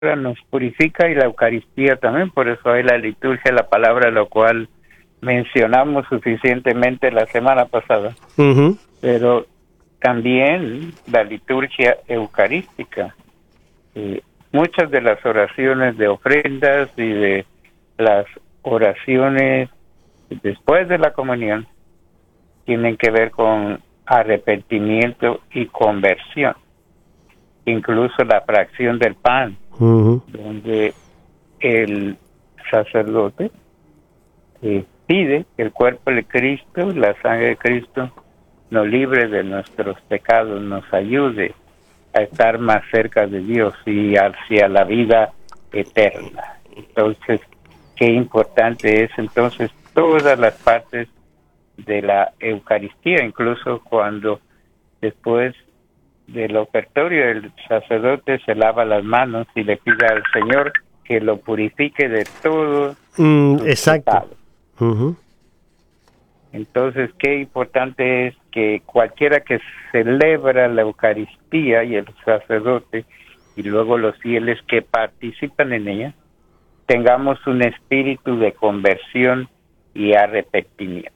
nos purifica y la Eucaristía también, por eso hay la liturgia, la palabra, lo cual mencionamos suficientemente la semana pasada. Uh-huh. Pero también la liturgia eucarística. Muchas de las oraciones de ofrendas y de las oraciones después de la comunión tienen que ver con arrepentimiento y conversión. Incluso la fracción del pan, Uh-huh. donde el sacerdote pide que el cuerpo de Cristo, la sangre de Cristo, nos libre de nuestros pecados, nos ayude a estar más cerca de Dios y hacia la vida eterna. Entonces, qué importante es entonces todas las partes de la Eucaristía, incluso cuando después del ofertorio el sacerdote se lava las manos y le pide al Señor que lo purifique de todo exacto. pecado. Uh-huh. Entonces, qué importante es que cualquiera que celebra la Eucaristía y el sacerdote y luego los fieles que participan en ella, tengamos un espíritu de conversión y arrepentimiento.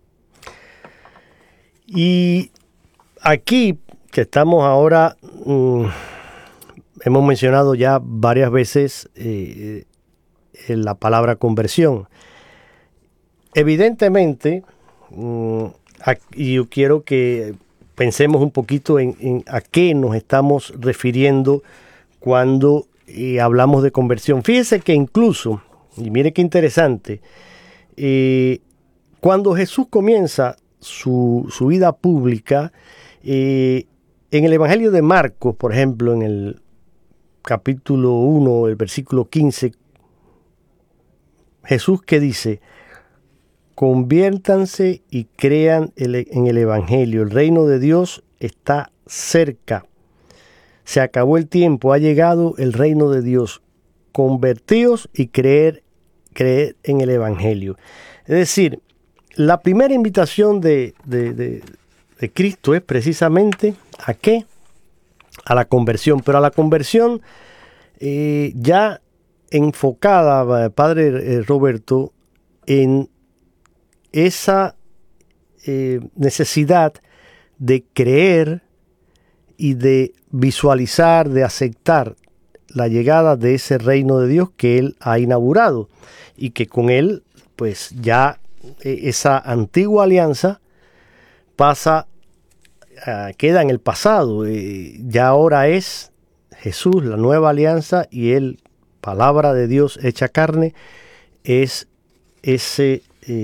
Y aquí que estamos ahora, hemos mencionado ya varias veces la palabra conversión. Evidentemente, y yo quiero que pensemos un poquito en a qué nos estamos refiriendo cuando hablamos de conversión. Fíjese que incluso, y mire qué interesante, cuando Jesús comienza su vida pública, en el Evangelio de Marcos, por ejemplo, en el capítulo 1, el versículo 15, Jesús que dice: conviértanse y crean en el Evangelio. El reino de Dios está cerca. Se acabó el tiempo, ha llegado el reino de Dios. Convertíos y creer en el Evangelio. Es decir, la primera invitación de Cristo es precisamente ¿a qué? A la conversión. Pero a la conversión ya enfocada, Padre Roberto, en esa necesidad de creer y de visualizar, de aceptar la llegada de ese reino de Dios que Él ha inaugurado y que con Él pues ya esa antigua alianza queda en el pasado. Ya ahora es Jesús, la nueva alianza, y Él, palabra de Dios hecha carne, es ese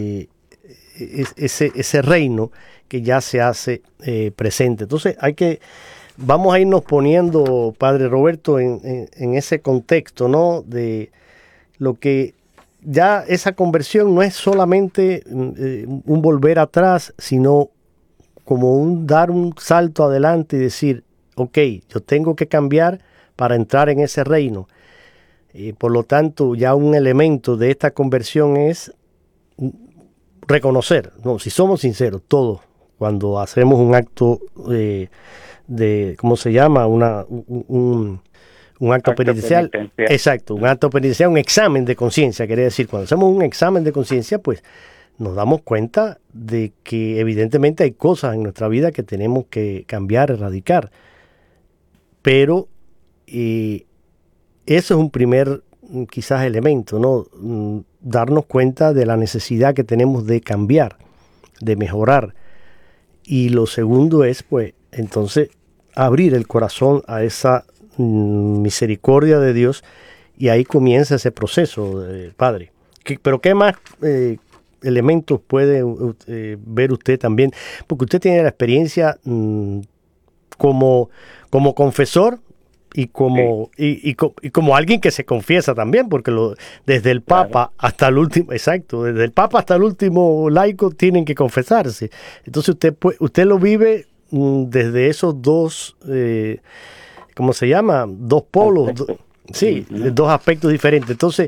reino que ya se hace presente. Entonces vamos a irnos poniendo, Padre Roberto, en ese contexto, ¿no? De lo que ya esa conversión no es solamente un volver atrás, sino como dar un salto adelante y decir, ok, yo tengo que cambiar para entrar en ese reino. Por lo tanto, ya un elemento de esta conversión es reconocer, no, si somos sinceros, todos, cuando hacemos un acto ¿cómo se llama? Un acto penitencial. Exacto, un acto penitencial, un examen de conciencia, quería decir, cuando hacemos un examen de conciencia, pues nos damos cuenta de que evidentemente hay cosas en nuestra vida que tenemos que cambiar, erradicar. Pero eso es un primer, quizás, elemento, ¿no? Darnos cuenta de la necesidad que tenemos de cambiar, de mejorar. Y lo segundo es, pues, entonces, abrir el corazón a esa misericordia de Dios, y ahí comienza ese proceso, Padre. Pero ¿qué más elementos puede ver usted también? Porque usted tiene la experiencia como confesor y como y como alguien que se confiesa también, porque desde el Papa hasta el último, exacto, desde el Papa hasta el último laico tienen que confesarse. Entonces usted lo vive desde esos dos, ¿cómo se llama? Dos polos, dos aspectos diferentes. Entonces,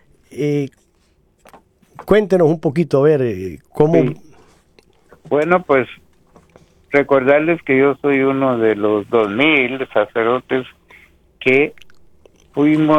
cuéntenos un poquito, a ver, cómo... Sí. Bueno, pues recordarles que yo soy uno de los 2000 sacerdotes que fuimos